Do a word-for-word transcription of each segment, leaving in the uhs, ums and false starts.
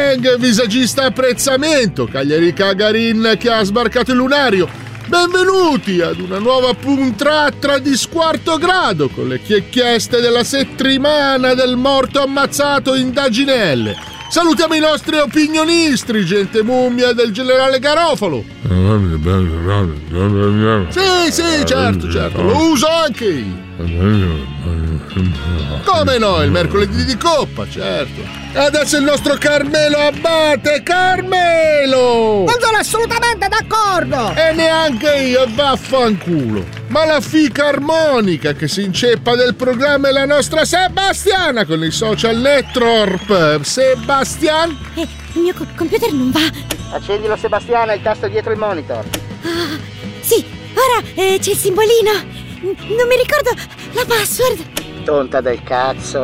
Gang, visagista apprezzamento, Cagliari Cagarin che ha sbarcato il lunario. Benvenuti ad una nuova puntratra di squarto grado con le chiacchieste della settimana del morto ammazzato in Daginelle. Salutiamo i nostri opinionisti, gente mummia del generale Garofalo. Sì, sì, certo, certo, lo uso anche io. Come no, il mercoledì di coppa, certo. Adesso il nostro Carmelo Abbate, Carmelo! Non sono assolutamente d'accordo! E neanche io, vaffanculo. Ma la fica armonica che si inceppa del programma è la nostra Sebastiana con i social network. Sebastian? Eh, il mio co- computer non va. Accendilo, Sebastiana, il tasto dietro il monitor. Ah, sì, ora eh, c'è il simbolino. N- non mi ricordo la password. Tonta del cazzo.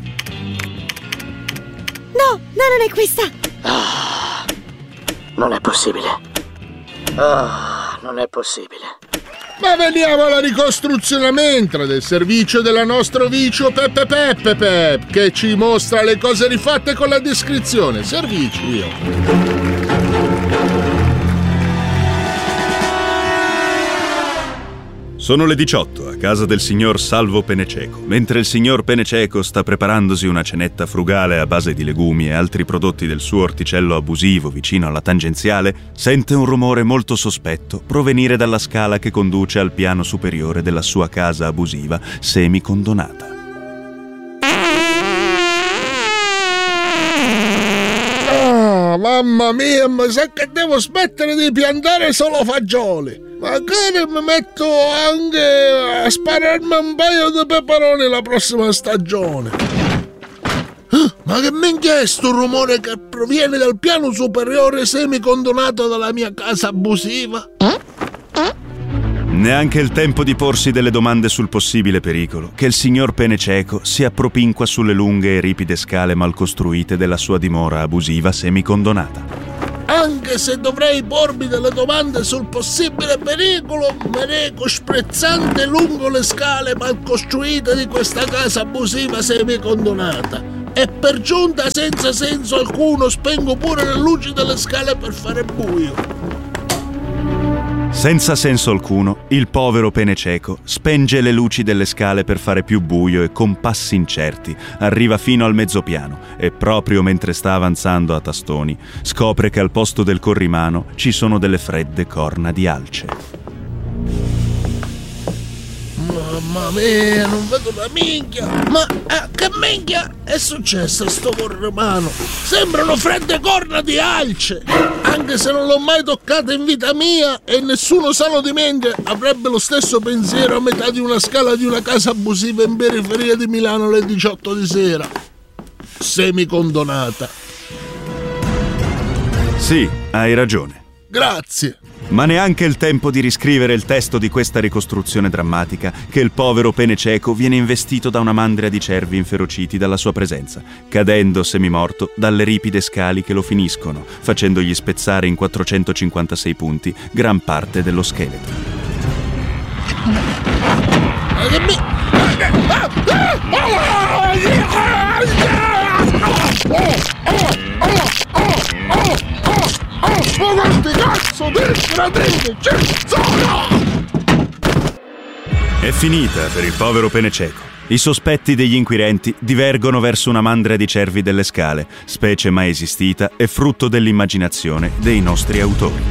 No, no, non è questa. Ah, non è possibile. Ah, non è possibile. Ma veniamo alla ricostruzione mentre del servizio della nostro vicio Peppe Peppe Pep, che ci mostra le cose rifatte con la descrizione. Servizio. Sono le diciotto a casa del signor Salvo Penececo. Mentre il signor Penececo sta preparandosi una cenetta frugale a base di legumi e altri prodotti del suo orticello abusivo vicino alla tangenziale, sente un rumore molto sospetto provenire dalla scala che conduce al piano superiore della sua casa abusiva semicondonata. Ah, mamma mia, ma sa che devo smettere di piantare solo fagioli. Magari mi metto anche a spararmi un paio di peperoni la prossima stagione. Ah, ma che minchia è sto rumore che proviene dal piano superiore semicondonato dalla mia casa abusiva? Neanche il tempo di porsi delle domande sul possibile pericolo che il signor Penececo si appropinqua sulle lunghe e ripide scale mal costruite della sua dimora abusiva semicondonata. Anche se dovrei pormi delle domande sul possibile pericolo, mi reco sprezzante lungo le scale mal costruite di questa casa abusiva semicondonata. E per giunta, senza senso alcuno, spengo pure le luci delle scale per fare buio. Senza senso alcuno, il povero Penececo spenge le luci delle scale per fare più buio e con passi incerti arriva fino al mezzopiano e proprio mentre sta avanzando a tastoni scopre che al posto del corrimano ci sono delle fredde corna di alce. Mamma mia, non vedo una minchia! Ma eh, che minchia è successo a sto corrimano? Sembrano fredde corna di alce! Anche se non l'ho mai toccata in vita mia e nessuno sano di mente avrebbe lo stesso pensiero a metà di una scala di una casa abusiva in periferia di Milano alle diciotto di sera. Semicondonata. Sì, hai ragione. Grazie. Ma neanche il tempo di riscrivere il testo di questa ricostruzione drammatica che il povero Penececo viene investito da una mandria di cervi inferociti dalla sua presenza, cadendo semimorto dalle ripide scali che lo finiscono, facendogli spezzare in quattrocentocinquantasei punti gran parte dello scheletro. È finita per il povero Penececo. I sospetti degli inquirenti divergono verso una mandria di cervi delle scale, specie mai esistita e frutto dell'immaginazione dei nostri autori.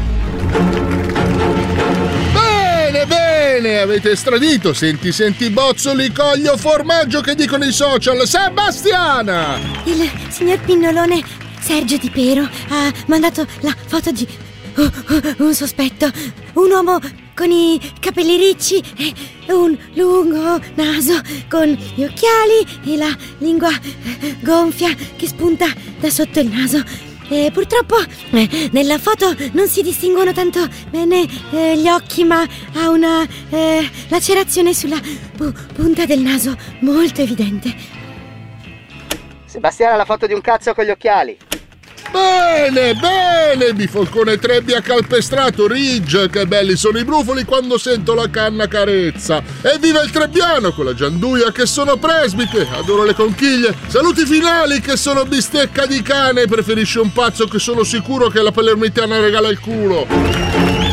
Bene, bene, avete estradito. Senti, senti, bozzoli, coglio, formaggio, che dicono i social. Sebastiana! Il signor Pinnolone Sergio Di Pero ha mandato la foto di uh, uh, un sospetto, un uomo con i capelli ricci e un lungo naso con gli occhiali e la lingua gonfia che spunta da sotto il naso. E purtroppo eh, nella foto non si distinguono tanto bene eh, gli occhi, ma ha una eh, lacerazione sulla pu- punta del naso molto evidente. Sebastiana, la foto di un cazzo con gli occhiali. Bene, bene, bifolcone trebbia calpestrato, Ridge, che belli sono i brufoli quando sento la canna carezza. Evviva il trebbiano con la gianduia che sono presbite, adoro le conchiglie. Saluti finali che sono bistecca di cane, preferisce un pazzo che sono sicuro che la palermitana regala il culo.